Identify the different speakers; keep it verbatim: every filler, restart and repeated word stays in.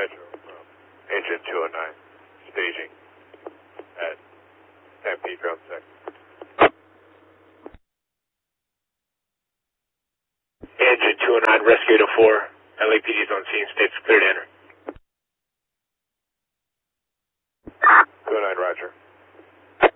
Speaker 1: Metro, um, engine two oh nine, staging at San Pedro sector.
Speaker 2: Engine two oh nine, Rescue eight oh four, L A P D is on scene, states clear to enter.